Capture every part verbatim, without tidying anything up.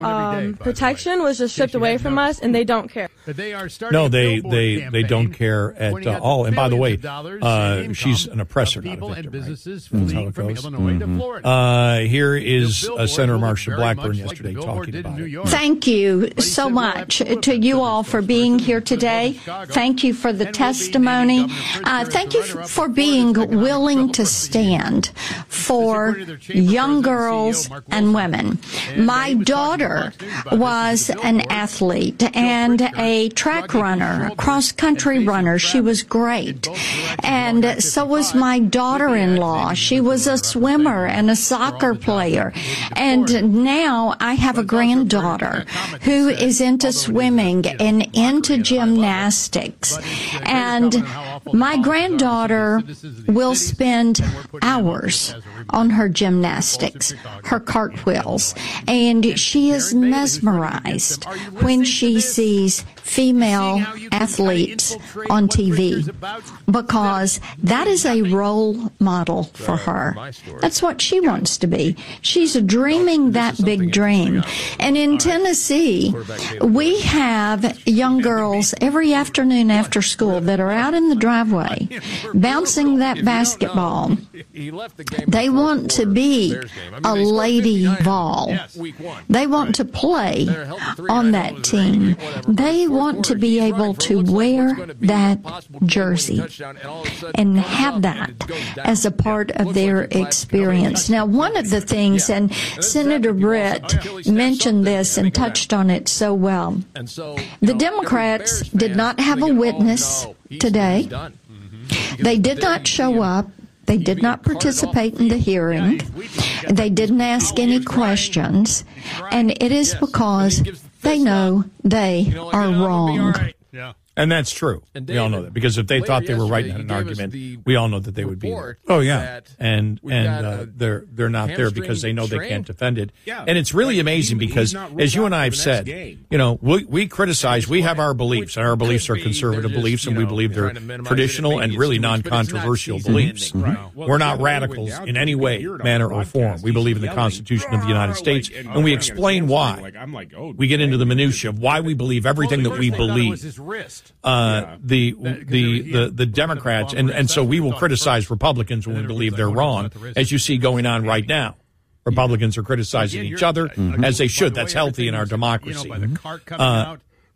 Um, protection was just stripped away from us, and they don't care. No, they they, they don't care at uh, all. And by the way, uh, she's an oppressor, not a victim. Right? That's how it goes. Mm-hmm. Uh, here is uh, Senator Marsha Blackburn yesterday talking about it. Thank you so much to you all for being here today. Thank you for the testimony. Uh, thank you for being willing to stand for young girls and women. My daughter was an athlete and a track runner, a cross-country runner. She was great. And so was my daughter-in-law. She was a swimmer and a soccer player. And now I have a granddaughter who is into swimming and into gymnastics. And my granddaughter will spend hours on her gymnastics, her cartwheels, and she is mesmerized when she sees female athletes on T V because that is a role model for her. That's what she wants to be. She's dreaming that big dream. And in Tennessee, we have young girls every afternoon after school that are out in the driveway bouncing that basketball. They want to be a Lady Vol. They want to play on that team. They want to be able to wear that jersey and have that as a part of their experience. Now, one of the things, and Senator Britt mentioned this and touched on it so well, the Democrats did not have a witness today. They did not show up. They did not participate in the hearing. They didn't ask any questions. And it is because they know they are wrong. And that's true. And David, we all know that. Because if they thought they were right in an argument, we all know that they would be there. Oh, yeah. And and uh, they're they're not there because they know they can't defend it. Yeah, and it's really amazing because, as you and I have said, you know, we, we criticize, we have our beliefs, and our beliefs are conservative beliefs, and we believe they're traditional and really non-controversial beliefs. Mm-hmm. We're not radicals in any way, manner, or form. We believe in the Constitution of the United States, and we explain why. We get into the minutia of why we believe everything that we believe. Uh, the, the, the, the Democrats, and, and so we will criticize Republicans when we believe they're wrong, as you see going on right now. Republicans are criticizing each other, mm-hmm. as they should. That's healthy in our democracy. Uh,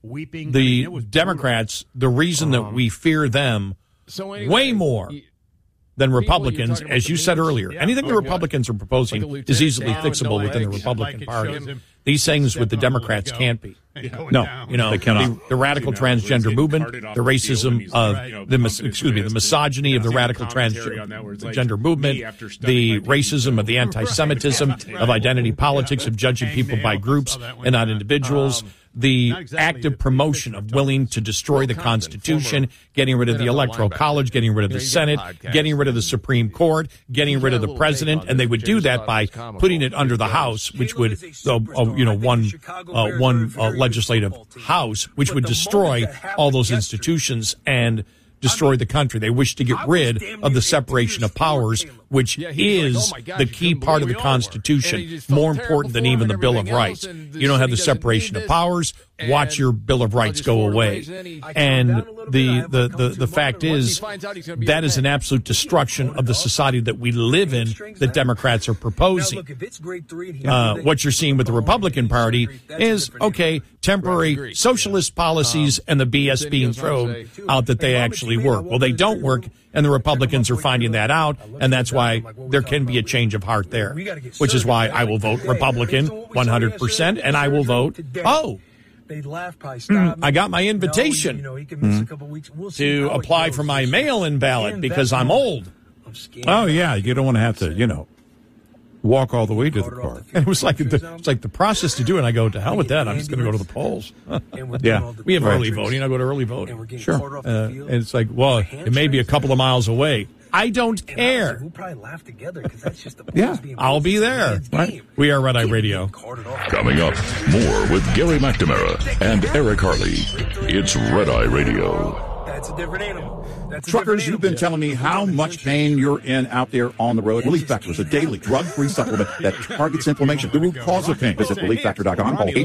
the Democrats, the reason that we fear them way more than Republicans, as you said earlier, anything the Republicans are proposing is easily fixable within the Republican Party. These things with the Democrats can't be. No, you know, the, the radical transgender movement, the racism of the, excuse me, the misogyny of the radical transgender movement, the racism of the anti-Semitism, of identity politics, of judging people by groups and not individuals, the active promotion of willing to destroy the Constitution, getting rid of the Electoral College, getting rid of the Senate, getting rid of the Supreme Court, getting rid of the president, and they would do that by putting it under the House, which would, uh, uh, you know, one uh, one uh, legislative House, which would destroy all those institutions and destroy the country. They wish to get rid of the separation of powers, which is the key part of the Constitution, more important than even the Bill of Rights. You don't have the separation of powers, watch your Bill of Rights go away. And the, the, the, the fact is, that is an absolute destruction of the society that we live in that Democrats are proposing. Uh, what you're seeing with the Republican Party is, okay, temporary socialist policies and the B S being thrown out that they actually work. Well, they don't work, and the Republicans are finding that out, and that's why there can be a change of heart there, which is why I will vote Republican one hundred percent, and I will vote, oh, Mm, I got my invitation mm. to apply for my mail-in ballot because I'm old. Oh, yeah, you don't want to have to, you know, walk all the way to the car. And it was like the, it's like the process to do it. I go, to hell with that. I'm just going to go to the polls. Yeah, we have early voting. I go to early voting. Sure. Uh, and it's like, well, it may be a couple of miles away. I don't care. We'll probably laugh together because that's just the yeah, I'll be there. Right. We are Red Eye Radio. Coming up, more with Gary McNamara and Eric Harley. It's Red Eye Radio. That's a different animal. That's a Truckers, different you've been animal. telling me how much pain you're in out there on the road. Relief Factor is a daily drug-free supplement that targets inflammation, the root cause of pain. Visit relief factor dot com. Call